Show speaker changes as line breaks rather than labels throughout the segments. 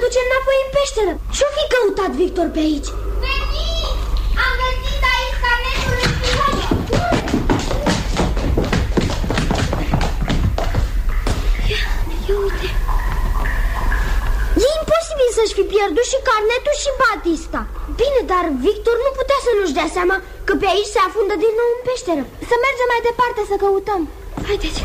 duce înapoi în peșteră. Ce-o fi căutat Victor pe aici?
Veniți! Am găsit aici carnetul lui Pihăie.
Ia uite. E imposibil să-și fi pierdut și carnetul și Batista. Bine, dar Victor nu putea să nu-și dea seama că pe aici se afundă din nou în peșteră.
Să mergem mai departe să căutăm.
Haideți.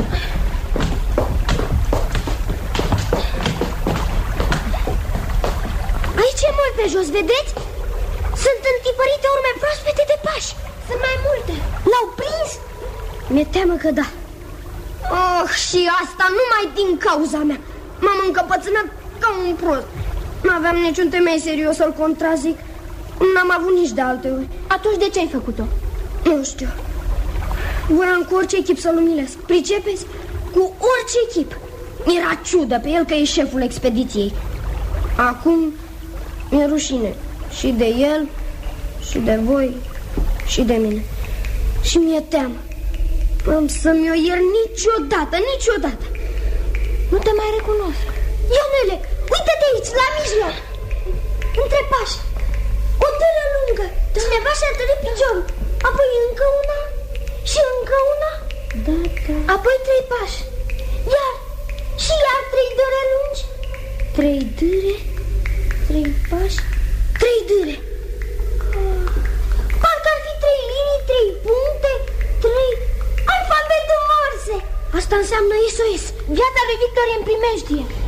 Aici e mult pe jos, vedeți? Sunt întipărite urme proaspete de pași.
Sunt mai multe.
L-au prins? Mi-e teamă că da. Oh, și asta numai din cauza mea. M-am încăpățânat ca un prost. N-aveam niciun temei serios să-l contrazic. N-am avut nici de alte ori.
Atunci de ce ai făcut-o?
Nu știu. Voiam cu orice echip să-l umilesc. Pricepeți? Cu orice echip. Era ciudă pe el că e șeful expediției. Acum mi-e rușine. Și de el, și de voi, și de mine. Și mi-e teamă. Am să-mi o iert niciodată, niciodată.
Nu te mai recunosc.
Ionele, uite-te aici, la mijloc. Între pași. O târă lungă. Cineva și-a tărit piciorul. Apoi încă una și încă una.
Da.
Apoi 3 pași. Iar și iar 3 dâre lungi. 3 dâre, 3 pași, 3 dâre. Parcă ar fi 3 linii, 3 puncte, 3 alfabetul Morse. Asta înseamnă SOS.
Viața lui Victor e în primejdie.